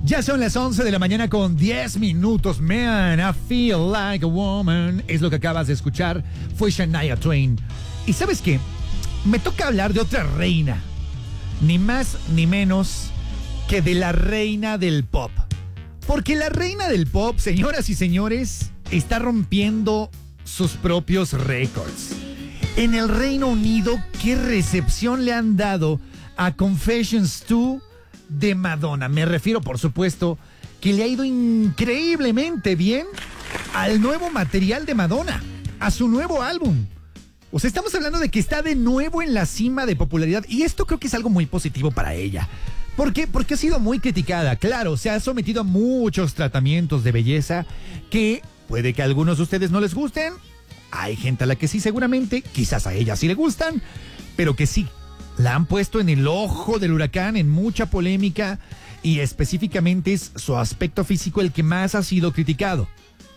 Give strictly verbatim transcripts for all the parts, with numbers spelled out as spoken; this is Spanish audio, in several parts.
Ya son las once de la mañana con diez minutos. Man, I feel like a woman. Es lo que acabas de escuchar. Fue Shania Twain. ¿Y sabes qué? Me toca hablar de otra reina. Ni más ni menos que de la reina del pop. Porque la reina del pop, señoras y señores, está rompiendo sus propios récords. En el Reino Unido, ¿qué recepción le han dado a Confessions dos de Madonna? Me refiero, por supuesto, que le ha ido increíblemente bien al nuevo material de Madonna, a su nuevo álbum. O sea, estamos hablando de que está de nuevo en la cima de popularidad, y esto creo que es algo muy positivo para ella. ¿Por qué? Porque ha sido muy criticada. Claro, se ha sometido a muchos tratamientos de belleza que puede que a algunos de ustedes no les gusten. Hay gente a la que sí, seguramente, quizás a ella sí le gustan, pero que sí, la han puesto en el ojo del huracán, en mucha polémica, y específicamente es su aspecto físico el que más ha sido criticado.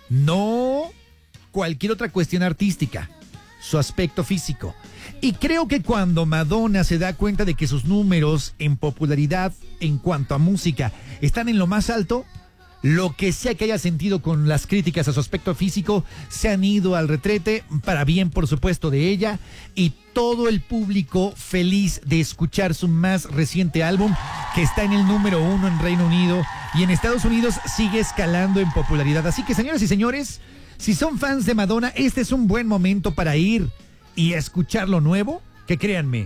No cualquier otra cuestión artística, su aspecto físico. Y creo que cuando Madonna se da cuenta de que sus números en popularidad en cuanto a música están en lo más alto, lo que sea que haya sentido con las críticas a su aspecto físico se han ido al retrete, para bien por supuesto de ella, y todo el público feliz de escuchar su más reciente álbum, que está en el número uno en Reino Unido, y en Estados Unidos sigue escalando en popularidad. Así que, señoras y señores, si son fans de Madonna, este es un buen momento para ir y escuchar lo nuevo, que créanme,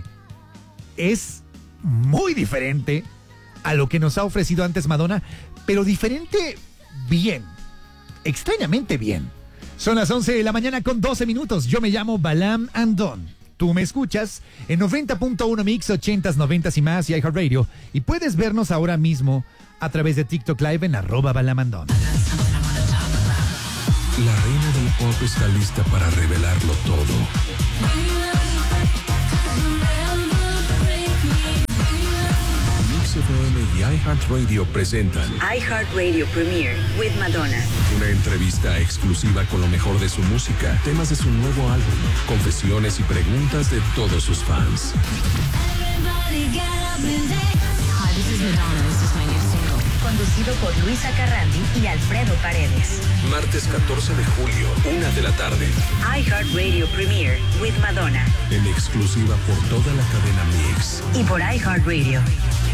es muy diferente a lo que nos ha ofrecido antes Madonna, pero diferente bien, extrañamente bien. Son las once de la mañana con doce minutos. Yo me llamo Balam Andón. Tú me escuchas en noventa punto uno Mix, ochentas, noventas y más, y iHeartRadio. Y puedes vernos ahora mismo a través de TikTok Live en arroba Balam Andón. La reina del pop está lista para revelarlo todo. Mix F M y iHeartRadio presentan iHeartRadio Premiere with Madonna. Una entrevista exclusiva con lo mejor de su música, temas de su nuevo álbum, confesiones y preguntas de todos sus fans. Hi, this is Madonna. This is my new single. Conducido por Luisa Carrandi y Alfredo Paredes. Martes catorce de julio, una de la tarde. iHeartRadio Premiere with Madonna. En exclusiva por toda la cadena Mix. Y por iHeartRadio.